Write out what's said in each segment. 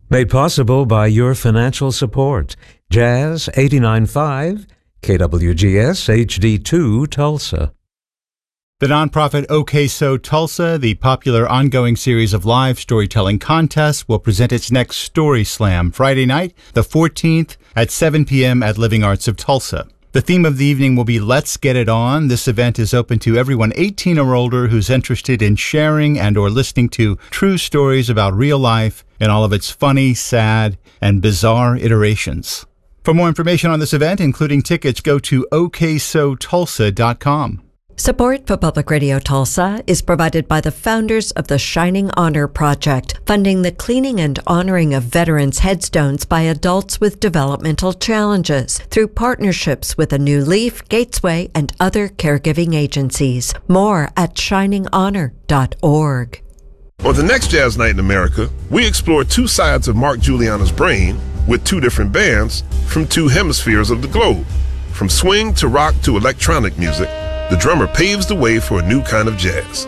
Made possible by your financial support. Jazz 89.5, KWGS HD2 Tulsa. The nonprofit OK So Tulsa, the popular ongoing series of live storytelling contests, will present its next Story Slam Friday night, the 14th at 7 p.m. at Living Arts of Tulsa. The theme of the evening will be Let's Get It On. This event is open to everyone 18 or older who's interested in sharing and or listening to true stories about real life in all of its funny, sad, and bizarre iterations. For more information on this event, including tickets, go to oksotulsa.com. Support for Public Radio Tulsa is provided by the founders of the Shining Honor Project, funding the cleaning and honoring of veterans' headstones by adults with developmental challenges through partnerships with A New Leaf, Gatesway, and other caregiving agencies. More at shininghonor.org. On the next Jazz Night in America, we explore two sides of Mark Juliana's brain with two different bands from two hemispheres of the globe. From swing to rock to electronic music, the drummer paves the way for a new kind of jazz.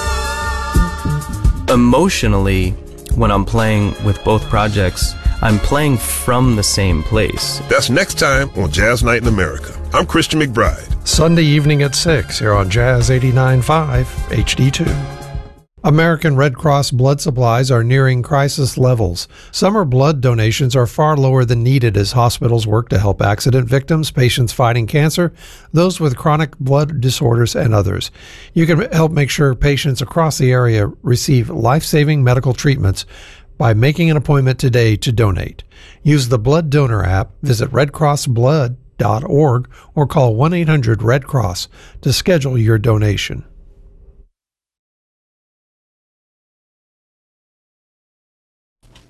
Emotionally, when I'm playing with both projects, I'm playing from the same place. That's next time on Jazz Night in America. I'm Christian McBride. Sunday evening at 6 here on Jazz 89.5 HD2. American Red Cross blood supplies are nearing crisis levels. Summer blood donations are far lower than needed as hospitals work to help accident victims, patients fighting cancer, those with chronic blood disorders, and others. You can help make sure patients across the area receive life-saving medical treatments by making an appointment today to donate. Use the Blood Donor app, visit redcrossblood.org, or call 1-800-RED-CROSS to schedule your donation.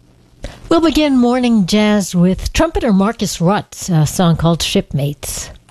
We'll begin morning jazz with trumpeter Marcus Rutz, a song called Shipmates.